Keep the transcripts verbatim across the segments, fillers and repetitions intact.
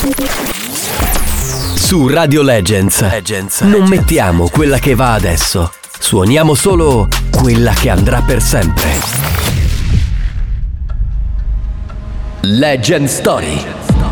Su Radio Legends, Legends non Legends. Mettiamo quella che va adesso, suoniamo solo quella che andrà per sempre. Legend Story.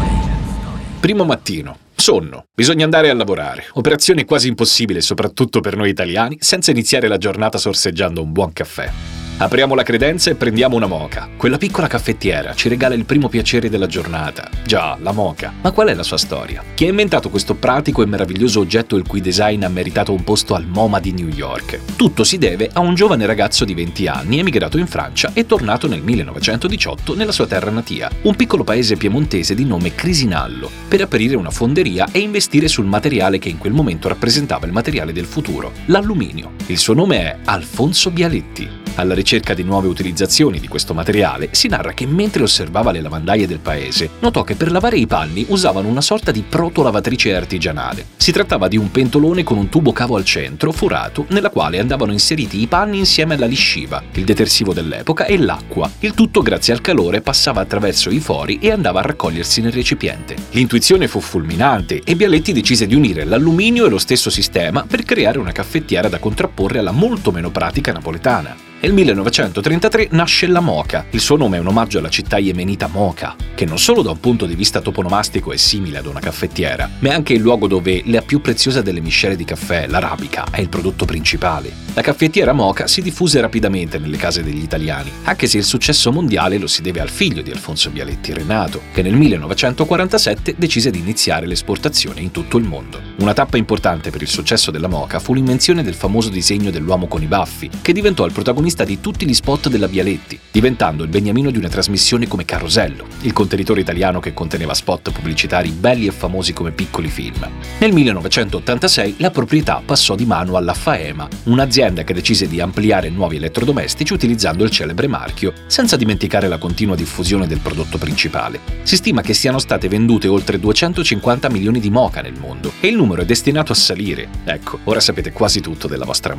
Primo mattino. Sonno. Bisogna andare a lavorare. Operazione quasi impossibile, soprattutto per noi italiani, senza iniziare la giornata sorseggiando un buon caffè. Apriamo la credenza e prendiamo una moka. Quella piccola caffettiera ci regala il primo piacere della giornata. Già, la moka. Ma qual è la sua storia? Chi ha inventato questo pratico e meraviglioso oggetto il cui design ha meritato un posto al MoMA di New York? Tutto si deve a un giovane ragazzo di venti anni emigrato in Francia e tornato nel millenovecentodiciotto nella sua terra natia, un piccolo paese piemontese di nome Crisinallo, per aprire una fonderia e investire sul materiale che in quel momento rappresentava il materiale del futuro, l'alluminio. Il suo nome è Alfonso Bialetti. Alla ricerca di nuove utilizzazioni di questo materiale, si narra che mentre osservava le lavandaie del paese, notò che per lavare i panni usavano una sorta di proto-lavatrice artigianale. Si trattava di un pentolone con un tubo cavo al centro, forato, nella quale andavano inseriti i panni insieme alla lisciva, il detersivo dell'epoca e l'acqua. Il tutto, grazie al calore, passava attraverso i fori e andava a raccogliersi nel recipiente. L'intuizione fu fulminante e Bialetti decise di unire l'alluminio e lo stesso sistema per creare una caffettiera da contrapporre alla molto meno pratica napoletana. Nel millenovecentotrentatré nasce la Moka. Il suo nome è un omaggio alla città yemenita Mocha, che non solo da un punto di vista toponomastico è simile ad una caffettiera, ma è anche il luogo dove la più preziosa delle miscele di caffè, l'arabica, è il prodotto principale. La caffettiera Moka si diffuse rapidamente nelle case degli italiani, anche se il successo mondiale lo si deve al figlio di Alfonso Bialetti, Renato, che nel millenovecentoquarantasette decise di iniziare l'esportazione in tutto il mondo. Una tappa importante per il successo della Moka fu l'invenzione del famoso disegno dell'uomo con i baffi, che diventò il protagonista di tutti gli spot della Bialetti, diventando il beniamino di una trasmissione come Carosello, il contenitore italiano che conteneva spot pubblicitari belli e famosi come piccoli film. Nel millenovecentottantasei la proprietà passò di mano alla Faema, un'azienda che decise di ampliare nuovi elettrodomestici utilizzando il celebre marchio, senza dimenticare la continua diffusione del prodotto principale. Si stima che siano state vendute oltre duecentocinquanta milioni di Moka nel mondo e il numero è destinato a salire. Ecco, ora sapete quasi tutto della vostra